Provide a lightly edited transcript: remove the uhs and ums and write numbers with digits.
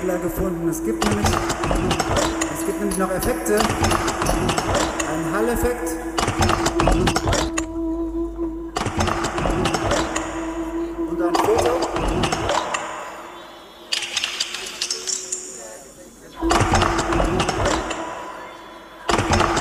Fehler gefunden. Es gibt nämlich noch Effekte. Ein Hall-Effekt.